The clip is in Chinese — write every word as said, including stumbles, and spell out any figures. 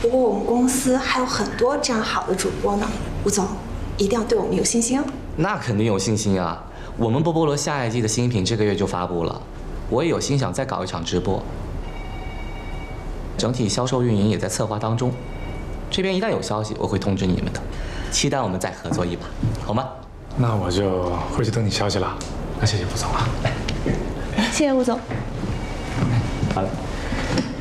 不过我们公司还有很多这样好的主播呢，吴总一定要对我们有信心哦。 那肯定有信心啊！我们波波罗下一季的新品这个月就发布了，我也有心想再搞一场直播。整体销售运营也在策划当中，这边一旦有消息，我会通知你们的。期待我们再合作一把，好吗？ 那我就回去等你消息了。那谢谢吴总啊。 谢谢吴总。 好了。